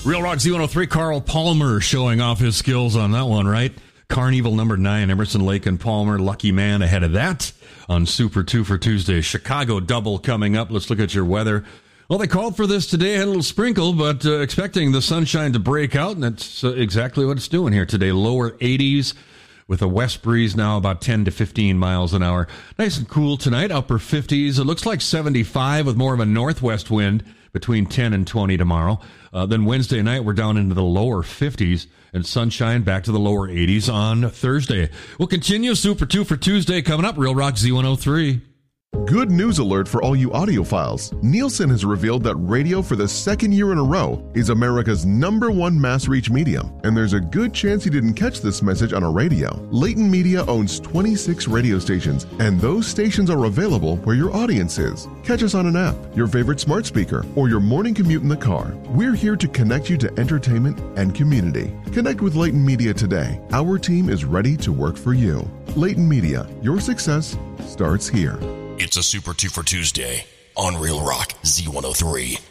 Real Rock Z103, Carl Palmer showing off his skills on that one, right? Carnival number 9, Emerson, Lake and Palmer, Lucky Man ahead of that on Super 2 for Tuesday. Chicago double coming up. Let's look at your weather. Well, they called for this today, had a little sprinkle, but expecting the sunshine to break out, and that's exactly what it's doing here today. Lower 80s with a west breeze now about 10 to 15 miles an hour. Nice and cool tonight, upper 50s. It looks like 75 with more of a northwest wind between 10 and 20 tomorrow. Then Wednesday night, we're down into the lower 50s and sunshine back to the lower 80s on Thursday. We'll continue Super 2 for Tuesday coming up. Real Rock Z103. Good news alert for all you audiophiles. Nielsen has revealed that radio for the second year in a row is America's #1 mass reach medium. And there's a good chance you didn't catch this message on a radio. Leighton Media owns 26 radio stations, and those stations are available where your audience is. Catch us on an app, your favorite smart speaker, or your morning commute in the car. We're here to connect you to entertainment and community. Connect with Leighton Media today. Our team is ready to work for you. Leighton Media, your success starts here. It's a Super 2 for Tuesday on Real Rock Z103.